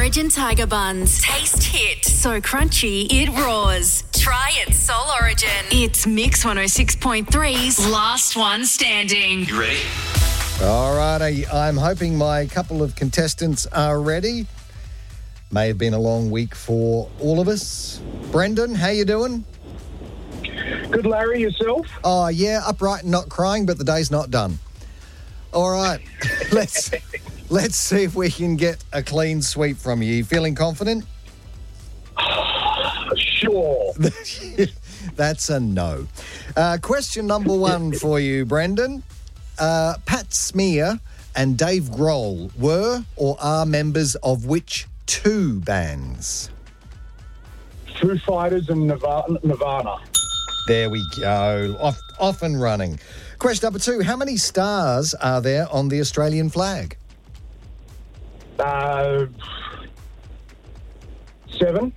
Origin Tiger Buns. Taste hit. So crunchy, it roars. Try it, Soul Origin. It's Mix 106.3's Last One Standing. You ready? All right, I'm hoping my couple of contestants are ready. May have been a long week for all of us. Brendan, how you doing? Good, Larry, yourself? Oh, yeah, upright and not crying, but the day's not done. All right, let's see if we can get a clean sweep from you. Feeling confident? Sure. That's a no. Question number one for you, Brendan. Pat Smear and Dave Grohl were or are members of which two bands? Foo Fighters and Nirvana. There we go. Off and running. Question number two. How many stars are there on the Australian flag? 7.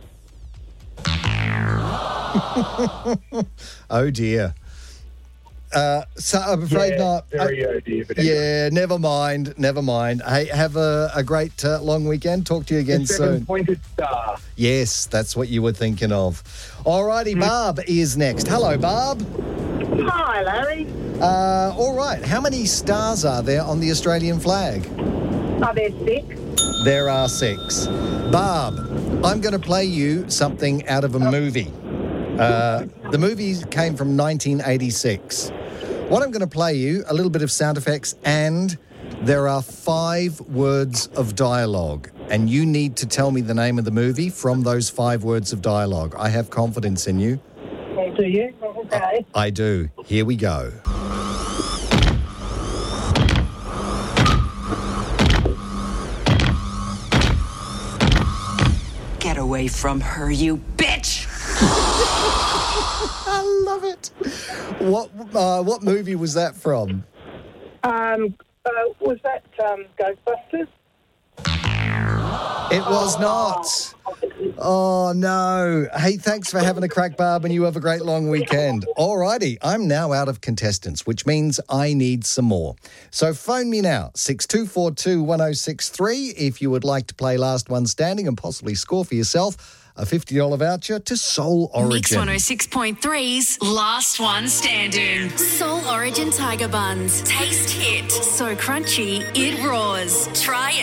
Oh, dear. So I'm afraid not. Very oh dear. But anyway. Yeah, never mind. Hey, have a great long weekend. Talk to you again The soon. 7-pointed star. Yes, that's what you were thinking of. All righty, Barb is next. Hello, Barb. Hi, Larry. All right, how many stars are there on the Australian flag? Are there 6? There are 6. Barb, I'm going to play you something out of a movie. The movie came from 1986. What I'm going to play you, a little bit of sound effects, and there are 5 words of dialogue. And you need to tell me the name of the movie from those 5 words of dialogue. I have confidence in you. Do you? Okay. I do. Here we go. Get away from her, you bitch! I love it. What movie was that from? Was that Ghostbusters? It was not. Oh, no. Hey, thanks for having a crack, Barb, and you have a great long weekend. All righty. I'm now out of contestants, which means I need some more. So phone me now, 6242 1063, if you would like to play Last One Standing and possibly score for yourself a $50 voucher to Soul Origin. Mix 106.3's Last One Standing. Soul Origin Tiger Buns. Taste hit. So crunchy, it roars. Try it.